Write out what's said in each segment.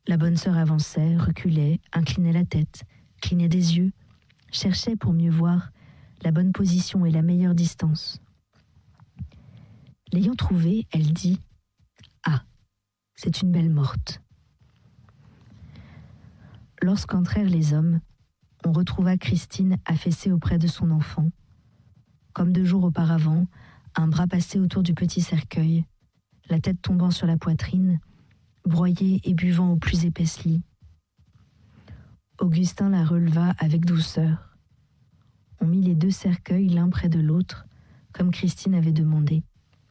La bonne sœur avançait, reculait, inclinait la tête, clignait des yeux, cherchait pour mieux voir la bonne position et la meilleure distance. L'ayant trouvée, elle dit « Ah, c'est une belle morte ». Lorsqu'entrèrent les hommes, on retrouva Christine affaissée auprès de son enfant. Comme 2 jours auparavant, un bras passé autour du petit cercueil, la tête tombant sur la poitrine, broyée et buvant au plus épaisse lit. Augustin la releva avec douceur. On mit les 2 cercueils l'un près de l'autre, comme Christine avait demandé.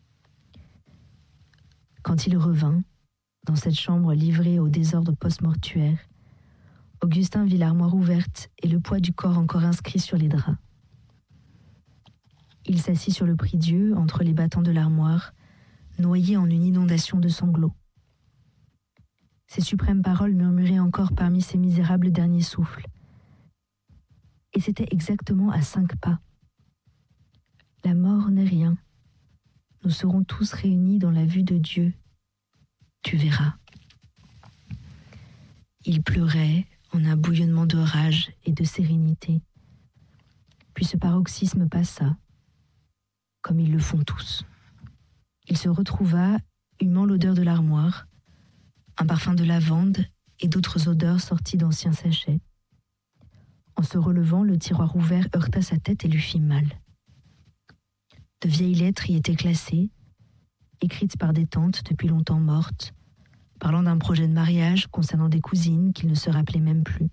Quand il revint, dans cette chambre livrée au désordre post-mortuaire, Augustin vit l'armoire ouverte et le poids du corps encore inscrit sur les draps. Il s'assit sur le prie-dieu entre les battants de l'armoire, noyé en une inondation de sanglots. Ces suprêmes paroles murmuraient encore parmi ses misérables derniers souffles. Et c'était exactement à 5 pas. La mort n'est rien. Nous serons tous réunis dans la vue de Dieu. Tu verras. Il pleurait en un bouillonnement de rage et de sérénité. Puis ce paroxysme passa, comme ils le font tous. Il se retrouva, humant l'odeur de l'armoire, un parfum de lavande et d'autres odeurs sorties d'anciens sachets. En se relevant, le tiroir ouvert heurta sa tête et lui fit mal. De vieilles lettres y étaient classées, écrites par des tantes depuis longtemps mortes, parlant d'un projet de mariage concernant des cousines qu'il ne se rappelait même plus.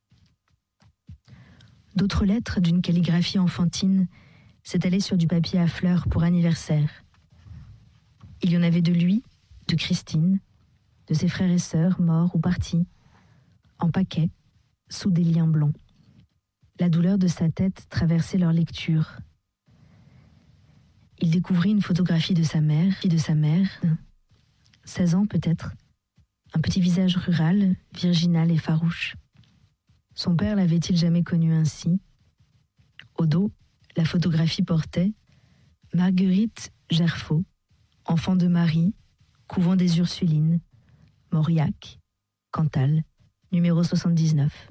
D'autres lettres d'une calligraphie enfantine s'étalaient sur du papier à fleurs pour anniversaire. Il y en avait de lui, de Christine, de ses frères et sœurs morts ou partis, en paquets, sous des liens blancs. La douleur de sa tête traversait leur lecture. Il découvrit une photographie de sa mère, 16 ans peut-être, un petit visage rural, virginal et farouche. Son père l'avait-il jamais connu ainsi? Au dos, la photographie portait Marguerite Gerfaut, enfant de Marie, couvent des Ursulines, Mauriac, Cantal, numéro 79.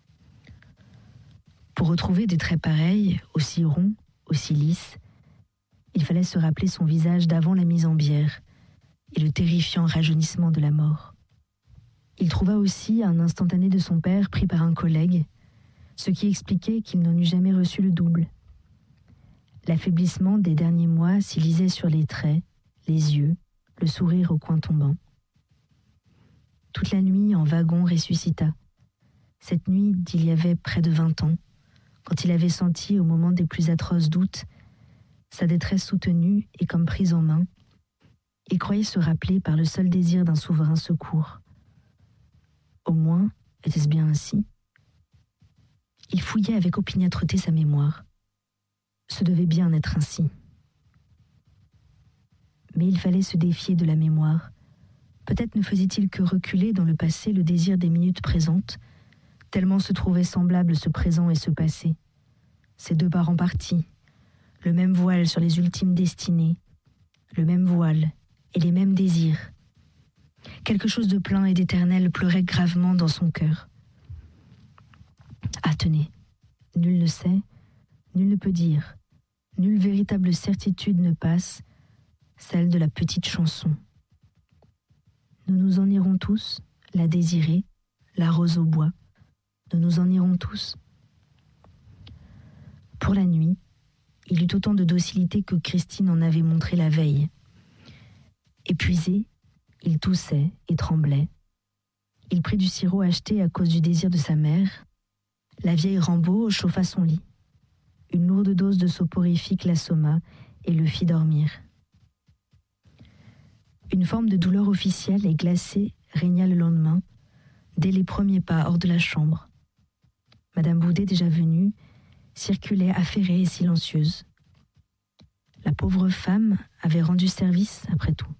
Pour retrouver des traits pareils, aussi ronds, aussi lisses, il fallait se rappeler son visage d'avant la mise en bière et le terrifiant rajeunissement de la mort. Il trouva aussi un instantané de son père pris par un collègue, ce qui expliquait qu'il n'en eût jamais reçu le double. L'affaiblissement des derniers mois s'y lisait sur les traits, les yeux, le sourire au coin tombant. Toute la nuit, en wagon, ressuscita. Cette nuit d'il y avait près de 20 ans, quand il avait senti, au moment des plus atroces doutes, sa détresse soutenue et comme prise en main, il croyait se rappeler par le seul désir d'un souverain secours. Au moins, était-ce bien ainsi? Il fouillait avec opiniâtreté sa mémoire. Ce devait bien être ainsi. Mais il fallait se défier de la mémoire. Peut-être ne faisait-il que reculer dans le passé le désir des minutes présentes, tellement se trouvaient semblables ce présent et ce passé. Ces 2 parents partis, le même voile sur les ultimes destinées, le même voile et les mêmes désirs. Quelque chose de plein et d'éternel pleurait gravement dans son cœur. Ah, tenez, nul ne sait, nul ne peut dire, nulle véritable certitude ne passe, celle de la petite chanson. Nous nous en irons tous, la désirée, la rose au bois, nous nous en irons tous. Pour la nuit, il eut autant de docilité que Christine en avait montré la veille. Épuisé, il toussait et tremblait. Il prit du sirop acheté à cause du désir de sa mère. La vieille Rambaud chauffa son lit. Une lourde dose de soporifique l'assomma et le fit dormir. Une forme de douleur officielle et glacée régna le lendemain, dès les premiers pas hors de la chambre. Madame Boudet, déjà venue, circulait affairée et silencieuse. La pauvre femme avait rendu service après tout.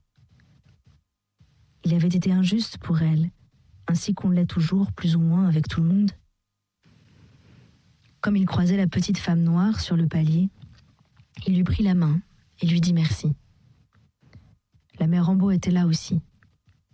Il avait été injuste pour elle, ainsi qu'on l'est toujours, plus ou moins, avec tout le monde. Comme il croisait la petite femme noire sur le palier, il lui prit la main et lui dit merci. La mère Rambaud était là aussi.